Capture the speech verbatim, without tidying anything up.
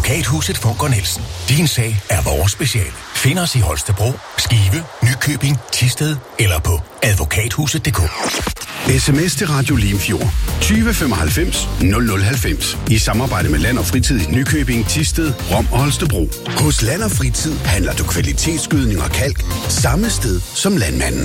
Advokathuset Funker Nielsen. Din sag er vores speciale. Find os i Holstebro, Skive, Nykøbing, Thisted eller på advokathuset punktum d k. Sms til Radio Limfjord tyve femoghalvfems nul nul halvfems i samarbejde med Land og Fritid i Nykøbing, Thisted, Rom og Holstebro. Hos Land og Fritid handler du kvalitetsgødning og kalk samme sted som landmanden.